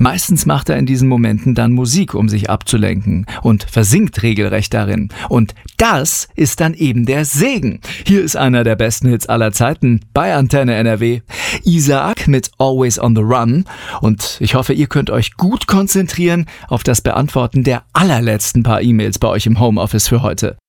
Meistens macht er in diesen Momenten dann Musik, um sich abzulenken und versinkt regelrecht darin. Und das ist dann eben der Segen. Hier ist einer der besten Hits aller Zeiten bei Antenne NRW. Isaac mit Always on the Run. Und ich hoffe, ihr könnt euch gut konzentrieren auf das Beantworten der allerletzten paar E-Mails bei euch im Homeoffice für heute.